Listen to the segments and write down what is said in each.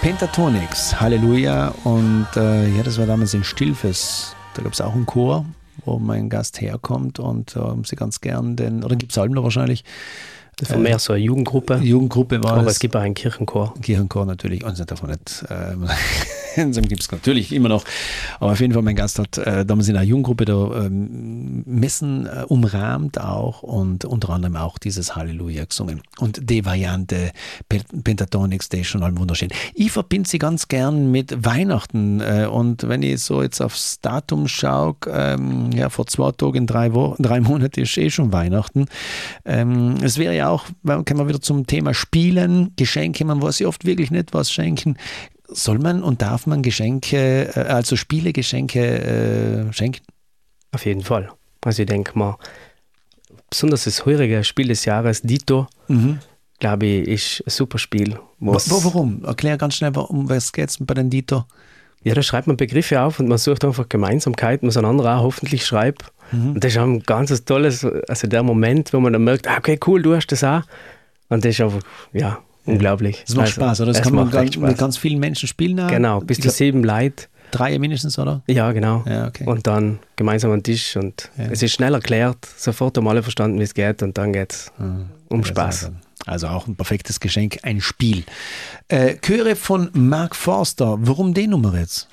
Pentatonix, Halleluja. Und ja, das war damals in Stilfes. Da gab es auch einen Chor, wo mein Gast herkommt und sie ganz gern oder gibt es Salmler wahrscheinlich. Das war mehr so eine Jugendgruppe. Jugendgruppe war aber es. Es gibt auch einen Kirchenchor. Kirchenchor natürlich, und davon nicht. So gibt es natürlich immer noch. Aber auf jeden Fall, mein Gast hat damals in einer Jugendgruppe da Messen umrahmt auch und unter anderem auch dieses Halleluja gesungen. Und die Variante Pentatonix, die ist schon allem wunderschön. Ich verbinde sie ganz gern mit Weihnachten. Und wenn ich so jetzt aufs Datum schaue, ja, vor 2 Tagen, 3 Monate ist schon Weihnachten. Es wäre ja auch, kommen wir wieder zum Thema Spielen, Geschenke, man weiß ja oft wirklich nicht, was schenken. Soll man und darf man Geschenke, also Spielegeschenke schenken? Auf jeden Fall. Also ich denke mal, besonders das heurige Spiel des Jahres, Dito, glaube ich, ist ein super Spiel. Warum? Erklär ganz schnell, um was geht es bei den Dito? Ja, da schreibt man Begriffe auf und man sucht einfach Gemeinsamkeiten, was ein anderer auch hoffentlich schreibt. Und das ist auch ein ganz tolles, also der Moment, wo man dann merkt, okay, cool, du hast das auch. Und das ist einfach, ja, unglaublich. Das macht Spaß, oder? Das kann man mit ganz vielen Menschen spielen. Genau, bis zu 7 Leute. 3 mindestens, oder? Ja, genau. Ja, okay. Und dann gemeinsam am Tisch und es ist schnell erklärt, sofort haben alle verstanden, wie es geht und dann geht es um Spaß. Also auch ein perfektes Geschenk, ein Spiel. Chöre von Mark Forster, warum die Nummer jetzt?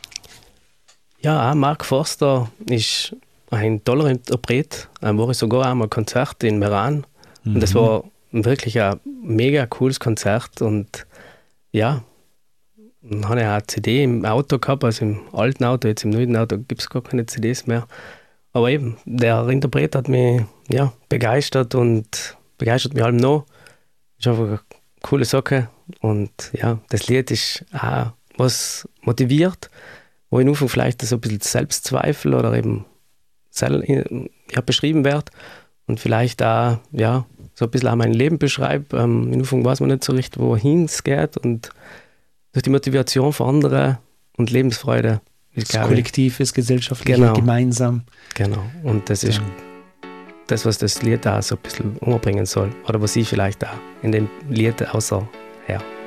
Ja, Mark Forster ist ein toller Interpret. War ich sogar einmal ein Konzert in Meran und das war wirklich ein mega cooles Konzert und ja, dann habe ich eine CD im Auto gehabt, also im alten Auto, jetzt im neuen Auto gibt es gar keine CDs mehr. Aber eben, der Interpret hat mich begeistert und begeistert mich allem noch. Ist einfach eine coole Sache und ja, das Lied ist auch was motiviert, wo in Anfang vielleicht so ein bisschen Selbstzweifel oder eben beschrieben wird und vielleicht auch so ein bisschen auch mein Leben beschreibt. In Anfang weiß man nicht so richtig, wohin es geht und durch die Motivation für andere und Lebensfreude. Das Kollektiv ist gesellschaftlich, gemeinsam. Genau, und das ist das, was das Lied auch so ein bisschen umbringen soll oder was ich vielleicht auch in dem Lied außer her.